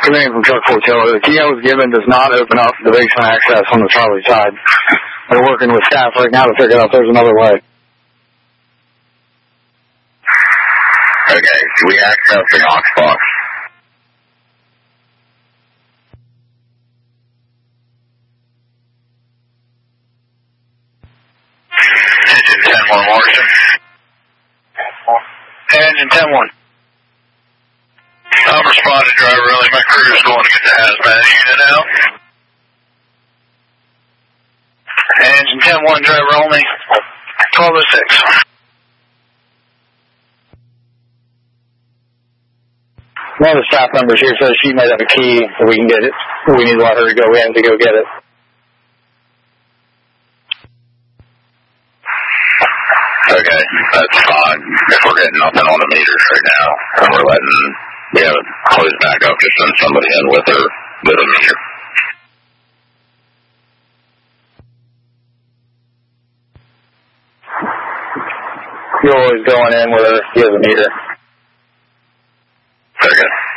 Command from Truck 4 the key I was given does not open up the basement access on the Charlie side. They're working with staff right now to figure out if there's another way. Okay, do we access the Knox box? Engine 10-1 Morrison. Engine 10-1. I'm responding, driver only. My crew is going to get the hazmat unit out. Engine 10-1, driver only. 1206. One of the staff members here says she might have a key so we can get it. We need to let her go in to go get it. Okay, that's fine. If we're getting nothing on the meters right now, and we have it closed back up to send somebody in with a meter. You're always going in with her. He has a meter. Okay.